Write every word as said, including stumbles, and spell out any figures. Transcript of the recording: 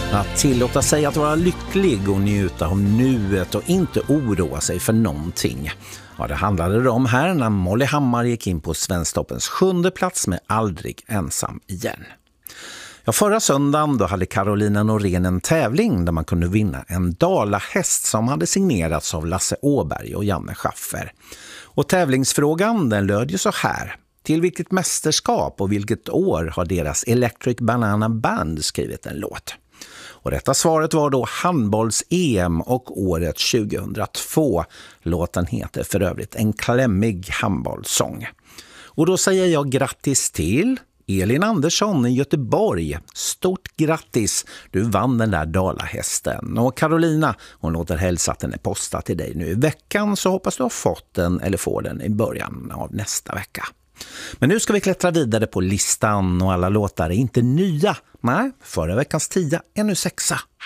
Att tillåta sig att vara lycklig och njuta av nuet och inte oroa sig för någonting. Ja, det handlade det om här när Molly Hammar gick in på Svensktoppens sjunde plats med Aldrig ensam igen. Ja, förra söndagen då hade Carolina Norén en tävling där man kunde vinna en dalahäst som hade signerats av Lasse Åberg och Janne Schaffer. Och tävlingsfrågan den löd ju så här. Till vilket mästerskap och vilket år har deras Electric Banana Band skrivit en låt? Och detta svaret var då handbolls-E M och året tjugohundratvå. Låten heter för övrigt En klämmig handbollssång. Och då säger jag grattis till Elin Andersson i Göteborg. Stort grattis, du vann den där dalahästen. Och Carolina, hon låter hälsa att den är postad till dig nu i veckan, så hoppas du har fått den eller får den i början av nästa vecka. Men nu ska vi klättra vidare på listan och alla låtar är inte nya. Nej, förra veckans tia är nu sexa.